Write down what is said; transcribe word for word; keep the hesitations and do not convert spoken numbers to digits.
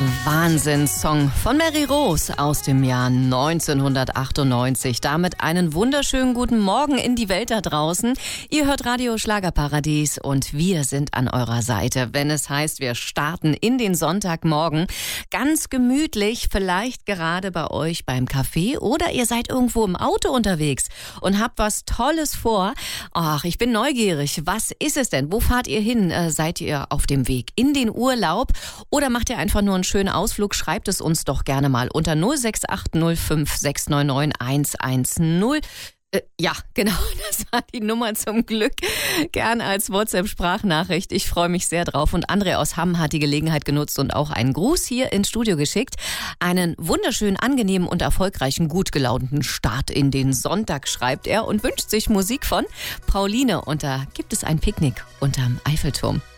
Wahnsinnssong von Mary Rose aus dem Jahr neunzehnhundertachtundneunzig. Damit einen wunderschönen guten Morgen in die Welt da draußen. Ihr hört Radio Schlagerparadies und wir sind an eurer Seite, wenn es heißt, wir starten in den Sonntagmorgen. Ganz gemütlich, vielleicht gerade bei euch beim Café oder ihr seid irgendwo im Auto unterwegs und habt was Tolles vor. Ach, ich bin neugierig. Was ist es denn? Wo fahrt ihr hin? Äh, seid ihr auf dem Weg in den Urlaub oder macht ihr einfach nur einen schönen Ausflug? Schreibt es uns doch gerne mal unter null sechs acht null fünf sechs neun neun eins eins null. Äh, ja, genau, das war die Nummer zum Glück. Gern als WhatsApp-Sprachnachricht. Ich freue mich sehr drauf. Und André aus Hamm hat die Gelegenheit genutzt und auch einen Gruß hier ins Studio geschickt. Einen wunderschönen, angenehmen und erfolgreichen, gut gelaunten Start in den Sonntag, schreibt er und wünscht sich Musik von Pauline. Und da gibt es ein Picknick unterm Eiffelturm.